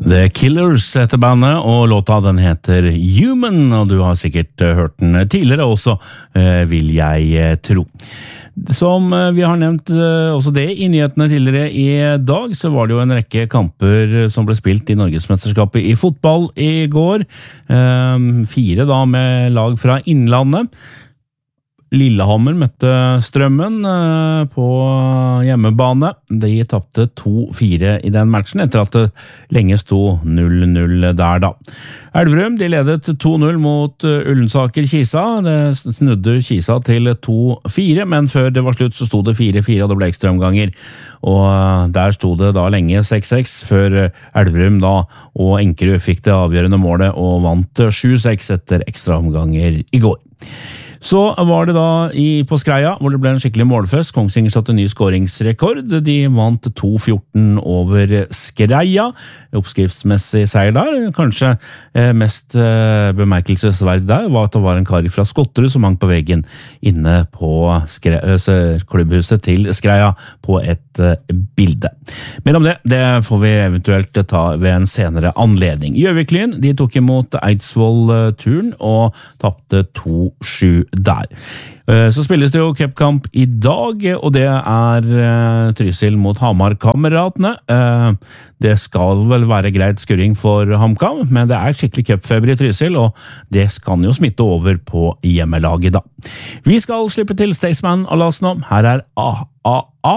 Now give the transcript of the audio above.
The Killers heter bandet, og låta den heter Human, og du har sikkert hørt den tidligere også, vil jeg tro. Som vi har nevnt også det i nyhetene tidligere i dag, så var det jo en rekke kamper som ble spilt i Norgesmesterskapet i fotball i går. 4 da med lag fra Innlandet. Lillehammer møtte Strømmen på hjemmebane. De tappte 2-4 i den matchen, etter at det lenge sto 0-0 der da. Elverum, de ledet 2-0 mot Ullensaker-Kisa. Det snudde Kisa til 2-4, men før det var slutt så sto det 4-4, og det ble ekstra omganger. Og der sto det da lenge 6-6, før Elverum da og Enkerud fikk det avgjørende målet og vant 7-6 etter ekstra omganger i går. Så var det da på Skreia, hvor det ble en skikkelig målfest. Kongsvinger satte ny skåringsrekord. De vant 2-14 over Skreia. Oppskriftsmessig seier der. Kanskje mest bemerkelsesverdig der var at det var en kar fra Skotterud som hang på veggen inne på klubbhuset til Skreia på et bilde. Men om det får vi eventuelt ta ved en senere anledning. Gjøvik-Lyn, de tok imot Eidsvoll-turen og tappte 2-7 der. Så spilles det jo cupkamp i dag, og det Trysil mot Hamar-kameratene. Det skal vel være greit skurring for HamKam, men det skikkelig cupfeber i Trysil, og det kan jo smitte over på hjemmelaget da. Vi skal slippe til Staysman og Lasno. Her A-A-A.